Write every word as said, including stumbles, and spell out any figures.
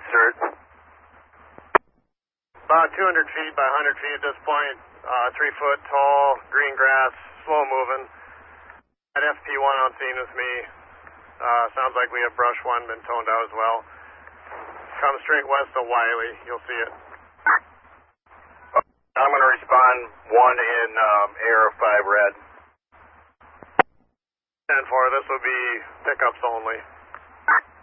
insert. About two hundred feet by one hundred feet at this point. Uh, three foot tall, green grass, slow moving. At F P one on scene with me. Uh, sounds like we have brush one, been toned out as well. Come straight west of Wiley, you'll see it. I'm going to respond one in um, air five red. ten four, this will be pickups only.